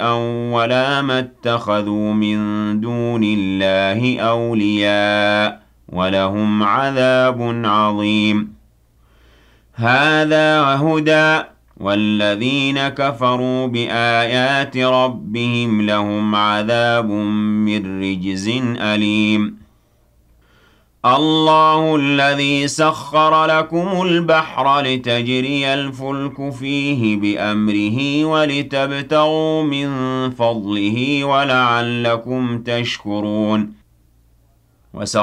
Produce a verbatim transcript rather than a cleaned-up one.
شيئا ولا ما اتخذوا من دون الله أولياء ولهم عذاب عظيم هذا هدى والذين كفروا بآيات ربهم لهم عذاب من رجز أليم الله الذي سخر لكم البحر لتجري الفلك فيه بأمره ولتبتغوا من فضله ولعلكم تشكرون